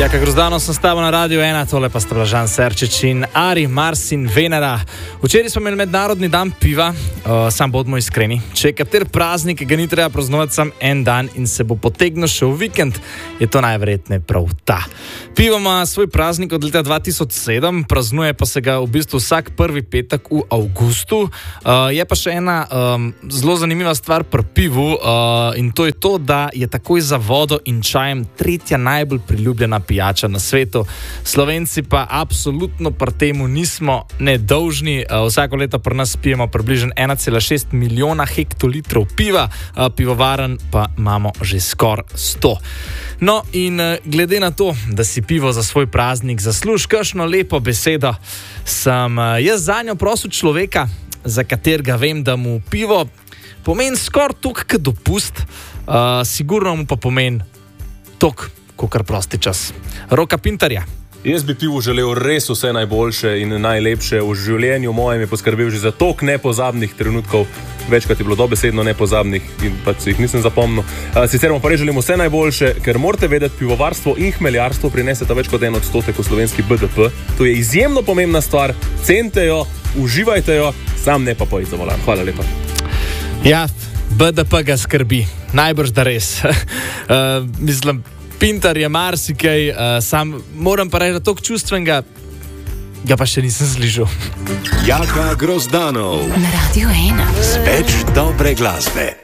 Jaka Grozdano sem stavil na Radio 1, tole pa sta Blažan Serčič in Ari, Mars in Venera. Včeraj smo imeli mednarodni dan piva, sam bodimo iskreni. Če je kater praznik, ga ni treba praznovati sam en dan in se bo potegnil še v vikend, je to najverjetneje prav ta. Pivo ima svoj praznik od leta 2007, praznuje pa se ga v bistvu vsak prvi petek v avgustu. Je pa še ena zelo zanimiva stvar pri pivu in to je to, da je takoj za vodo in čajem tretja najbolj priljubljena pijača na svetu. Slovenci pa absolutno pri temu nismo nedolžni. Vsako leto pri nas pijemo približno 1,6 milijona hektolitrov piva, pivovaren pa imamo že skoraj 100. No in glede na to, da si pivo za svoj praznik zasluži kakšno lepo besedo, sem jaz zanjo prosil človeka, za katerega vem, da mu pivo pomeni skoraj toliko kot dopust, sigurno mu pa pomeni toliko kakor prosti čas. Roka Pintarja. Jaz bi pivu želel res vse najboljše in najlepše v življenju mojem, je poskrbel že za toliko nepozabnih trenutkov, večkrat je bilo dobesedno nepozabnih in pač si jih nisem zapomnil. Sicer mu pa res želim vse najboljše, ker morate vedeti, pivovarstvo in hmeljarstvo prineseta več kot 1% v slovenski BDP. To je izjemno pomembna stvar, cenite jo, uživajte jo, sam ne pa pojdi za volan. Hvala lepa. Ja, BDP ga skrbi, najbrž da res. Mislim, Pintar je marsikaj, sam moram pa reči, da toliko čustvenega ga pa še nisem slišal. Jaka Grozdanov na Radio 1. Več dobre glasbe.